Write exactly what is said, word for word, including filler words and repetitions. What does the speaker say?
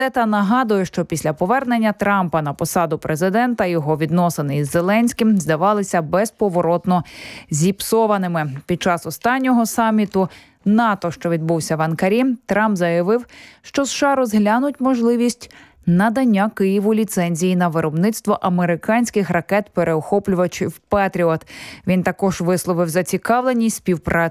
Та нагадує, що після повернення Трампа на посаду президента його відносини із Зеленським здавалися безповоротно зіпсованими. Під час останнього саміту НАТО, що відбувся в Анкарі, Трамп заявив, що США розглянуть можливість надання Києву ліцензії на виробництво американських ракет-переохоплювачів «Петріот». Він також висловив зацікавленість співпраці